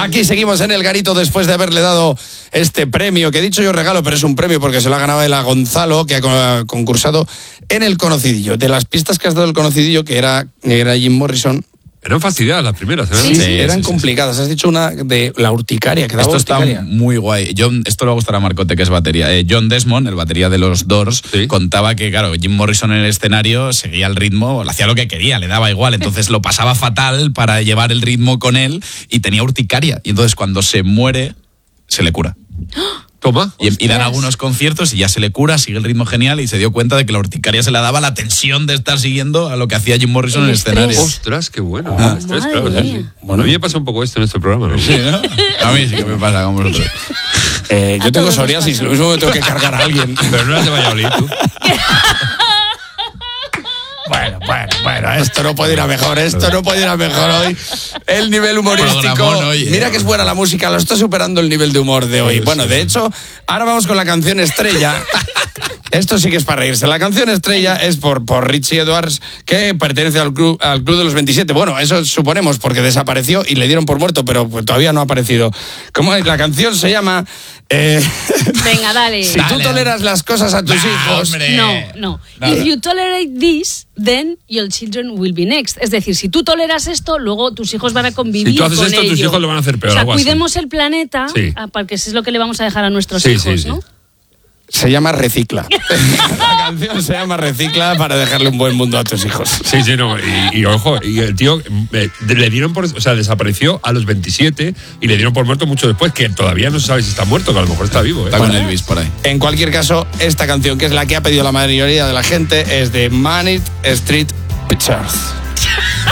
Aquí seguimos en el garito después de haberle dado este premio, que he dicho yo regalo, pero es un premio porque se lo ha ganado Ela Gonzalo, que ha concursado en el Conocidillo. De las pistas que has dado el Conocidillo, que era Jim Morrison... Eran fastidiadas las primeras, ¿eh? Sí, eran complicadas. Has dicho una de la urticaria, que daba urticaria. Está muy guay. Esto le va a gustar a Marcote, que es batería. John Desmond, el batería de los Doors, contaba que, claro, Jim Morrison en el escenario seguía el ritmo, hacía lo que quería, le daba igual. Entonces lo pasaba fatal para llevar el ritmo con él y tenía urticaria. Y entonces cuando se muere, se le cura. Toma. Y dan algunos conciertos y ya se le cura, sigue el ritmo genial y se dio cuenta de que la urticaria se la daba la tensión de estar siguiendo a lo que hacía Jim Morrison en el escenario. Ostras, qué bueno. Claro, sí. Bueno, a mí me pasa un poco esto en este programa, ¿no? Sí, ¿no? A mí sí que me pasa con vosotros. Yo tengo psoriasis, lo mismo me tengo que cargar a alguien. Pero no eras de Valladolid, tú. Bueno, esto no puede ir a mejor, hoy. El nivel humorístico. Mira que es buena la música, lo está superando el nivel de humor de hoy. Bueno, de hecho, ahora vamos con la canción estrella. Esto sí que es para reírse. La canción estrella es por Richie Edwards, que pertenece al club de los 27. Bueno, eso suponemos, porque desapareció y le dieron por muerto, pero pues todavía no ha aparecido. ¿Cómo es? La canción se llama... Venga, dale. Si tú toleras las cosas a tus hijos... Hombre. No. If you tolerate this, then your children will be next. Es decir, si tú toleras esto, luego tus hijos van a convivir con ello. Si tú haces esto, tus hijos lo van a hacer peor. O sea, cuidemos el planeta, porque eso es lo que le vamos a dejar a nuestros hijos, ¿no? Se llama Recicla. La canción se llama Recicla para dejarle un buen mundo a tus hijos. Sí, no. Y ojo, y el tío le dieron desapareció a los 27 y le dieron por muerto mucho después, que todavía no se sabe si está muerto, que a lo mejor está vivo. Está con Elvis por ahí. En cualquier caso, esta canción, que es la que ha pedido la mayoría de la gente, es de Manic Street Preachers.